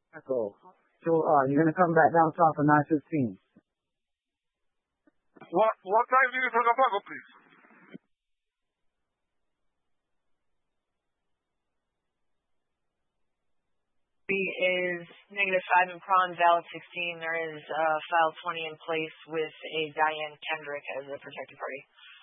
Echo. So you're gonna come back down south for 9:15. What time do you talk about, please? Is -5 in Prawn, valid 16. There is file 20 in place with a Diane Kendrick as a protected party.